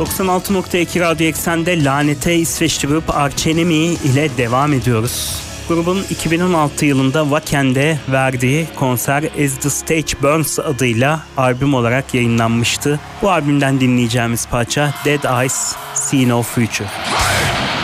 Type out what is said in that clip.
96.2 Radyo Eksen'de Lanete İsveçli grup Arch Enemy ile devam ediyoruz. Grubun 2016 yılında Waken'de verdiği konser As the Stage Burns adıyla albüm olarak yayınlanmıştı. Bu albümden dinleyeceğimiz parça Dead Eyes See No Future.